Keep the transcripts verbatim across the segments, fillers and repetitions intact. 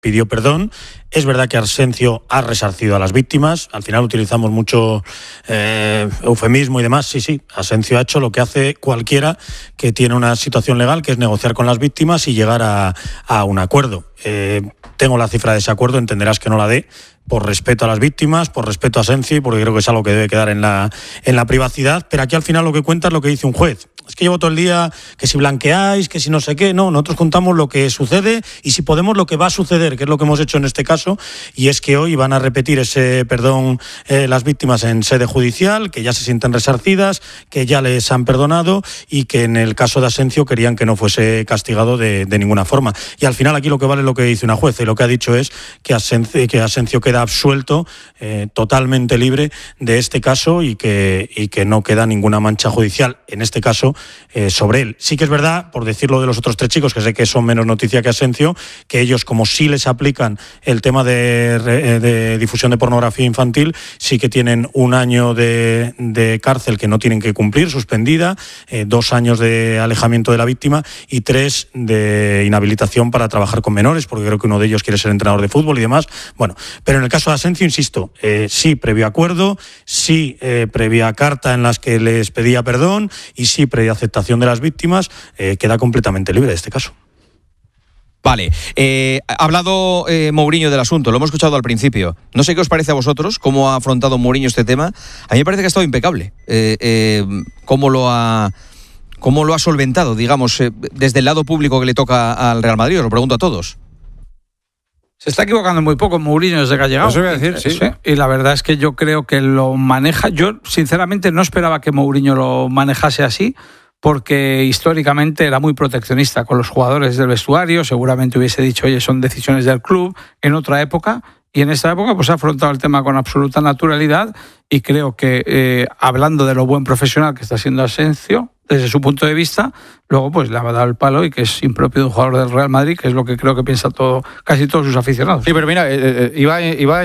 pidió perdón. Es verdad que Asensio ha resarcido a las víctimas. Al final utilizamos mucho eh, eufemismo y demás. Sí, sí, Asensio ha hecho lo que hace cualquiera que tiene una situación legal, que es negociar con las víctimas y llegar a, a un acuerdo. Eh, tengo la cifra de ese acuerdo, entenderás que no la dé, por respeto a las víctimas, por respeto a Asensio, y porque creo que es algo que debe quedar en la, en la privacidad. Pero aquí al final lo que cuenta es lo que dice un juez. Es que llevo todo el día que si blanqueáis, que si no sé qué. No, nosotros contamos lo que sucede y si podemos lo que va a suceder, que es lo que hemos hecho en este caso, y es que hoy van a repetir ese perdón eh, las víctimas en sede judicial, que ya se sienten resarcidas, que ya les han perdonado y que en el caso de Asensio querían que no fuese castigado de, de ninguna forma. Y al final aquí lo que vale es lo que dice una jueza, y lo que ha dicho es que Asensio, que Asensio queda absuelto, eh, totalmente libre de este caso, y que, y que no queda ninguna mancha judicial, en este caso, eh, sobre él. Sí que es verdad, por decirlo de los otros tres chicos, que sé que son menos noticia que Asensio, que ellos, como sí les aplican el tema de, de difusión de pornografía infantil, sí que tienen un año de, de cárcel que no tienen que cumplir, suspendida, eh, dos años de alejamiento de la víctima y tres de inhabilitación para trabajar con menores, porque creo que uno de ellos quiere ser entrenador de fútbol y demás. Bueno, pero en el caso de Asensio, insisto, eh, sí previo acuerdo, sí eh, previa carta en las que les pedía perdón y sí previa aceptación de las víctimas, eh, queda completamente libre de este caso. Vale, eh, ha hablado eh, Mourinho del asunto, lo hemos escuchado al principio. No sé qué os parece a vosotros, cómo ha afrontado Mourinho este tema. A mí me parece que ha estado impecable. Eh, eh, cómo lo ha... ¿Cómo lo ha solventado, digamos, eh, desde el lado público que le toca al Real Madrid? Os lo pregunto a todos. Se está equivocando muy poco Mourinho desde que ha llegado. Eso voy a decir, sí. sí. Y la verdad es que yo creo que lo maneja. Yo, sinceramente, no esperaba que Mourinho lo manejase así, porque históricamente era muy proteccionista con los jugadores del vestuario. Seguramente hubiese dicho, oye, son decisiones del club, en otra época. Y en esta época pues ha afrontado el tema con absoluta naturalidad, y creo que, eh, hablando de lo buen profesional que está siendo Asensio, desde su punto de vista, luego pues le ha dado el palo, y que es impropio de un jugador del Real Madrid, que es lo que creo que piensa todo, casi todos sus aficionados. Sí, pero mira, eh, eh, iba, iba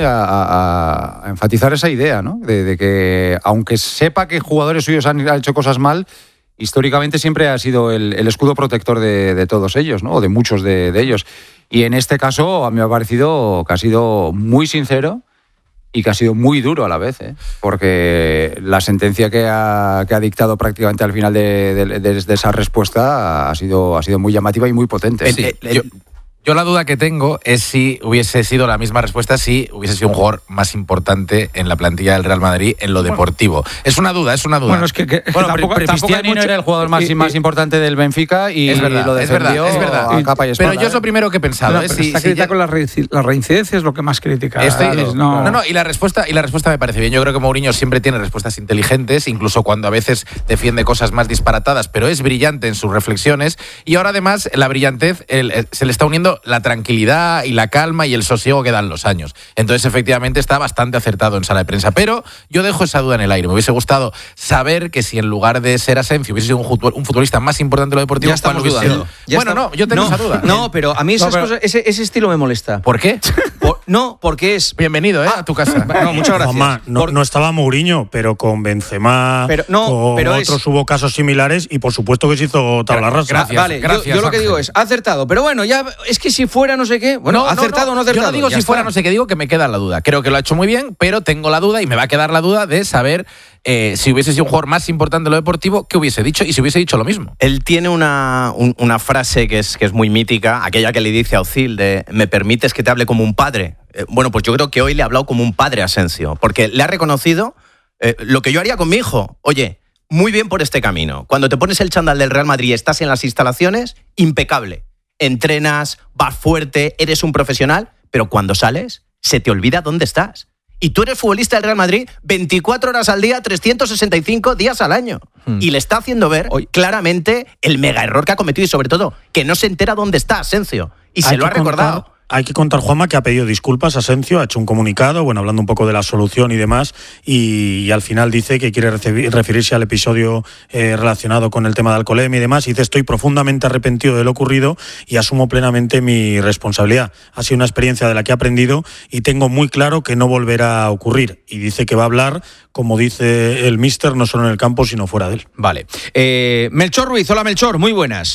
a, a enfatizar esa idea, ¿no? De, de que, aunque sepa que jugadores suyos han, han hecho cosas mal, históricamente siempre ha sido el, el escudo protector de, de todos ellos, ¿no? O de muchos de, de ellos. Y en este caso a mí me ha parecido que ha sido muy sincero y que ha sido muy duro a la vez, ¿eh? Porque la sentencia que ha, que ha dictado prácticamente al final de, de, de, de esa respuesta ha sido, ha sido muy llamativa y muy potente. Sí, eh, eh, yo, yo la duda que tengo es si hubiese sido la misma respuesta si hubiese sido un jugador más importante en la plantilla del Real Madrid en lo deportivo. Bueno, es una duda, es una duda. Bueno, es que, que, que bueno, tampoco, pero Cristiano no era el jugador más, y, más y, importante del Benfica y es verdad, lo defendió es verdad, es verdad. a capa y espada. Pero yo es lo primero que he pensado. No, ¿eh? pero si, está si crítica ya... con la, re, la reincidencia, es lo que más critica. Estoy, es, no, no, no, y la respuesta y la respuesta me parece bien. Yo creo que Mourinho siempre tiene respuestas inteligentes, incluso cuando a veces defiende cosas más disparatadas, pero es brillante en sus reflexiones. Y ahora además la brillantez el, el, se le está uniendo la tranquilidad y la calma y el sosiego que dan los años. Entonces, efectivamente, está bastante acertado en sala de prensa. Pero yo dejo esa duda en el aire. Me hubiese gustado saber que si en lugar de ser Asensio hubiese sido un, un futbolista más importante de lo deportivo, ya estamos dudando. Ya bueno, está... no, yo tengo no, esa duda. No, pero a mí esas no, pero... cosas, ese, ese estilo me molesta. ¿Por qué? Por, no, porque es... Bienvenido, ¿eh? Ah, a tu casa. No, muchas gracias. Mamá, no, por... no estaba Mourinho, pero con Benzema, pero, no, con pero otros es... hubo casos similares y por supuesto que se hizo tabla rasa. Gracias, vale, gracias, yo, yo lo que digo es, ha acertado, pero bueno, ya es que si fuera no sé qué, bueno, no, acertado o no, no, no acertado. Yo no digo si está. fuera no sé qué, digo que me queda la duda. Creo que lo ha hecho muy bien, pero tengo la duda y me va a quedar la duda de saber eh, si hubiese sido un jugador más importante de lo deportivo, ¿qué hubiese dicho? Y si hubiese dicho lo mismo. Él tiene una, un, una frase que es, que es muy mítica, aquella que le dice a Özil de ¿me permites que te hable como un padre? Eh, bueno, pues yo creo que hoy le ha hablado como un padre a Asensio, porque le ha reconocido eh, lo que yo haría con mi hijo. Oye, muy bien por este camino. Cuando te pones el chándal del Real Madrid y estás en las instalaciones, impecable. Entrenas, vas fuerte, eres un profesional, pero cuando sales, se te olvida dónde estás. Y tú eres futbolista del Real Madrid veinticuatro horas al día, trescientos sesenta y cinco días al año. Hmm. Y le está haciendo ver Hoy. claramente el mega error que ha cometido y sobre todo que no se entera dónde está Asensio. Y Hay se lo ha recordado. Contar. Hay que contar, Juanma, que ha pedido disculpas a Asensio, ha hecho un comunicado, bueno, hablando un poco de la solución y demás, y, y al final dice que quiere recibir, referirse al episodio eh, relacionado con el tema de alcoholemia y demás, y dice, estoy profundamente arrepentido de lo ocurrido y asumo plenamente mi responsabilidad. Ha sido una experiencia de la que he aprendido y tengo muy claro que no volverá a ocurrir. Y dice que va a hablar, como dice el míster, no solo en el campo, sino fuera de él. Vale. Eh, Melchor Ruiz, hola Melchor, muy buenas.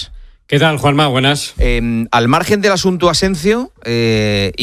¿Qué tal, Juanma? Buenas. Eh, al margen del asunto Asensio, eh,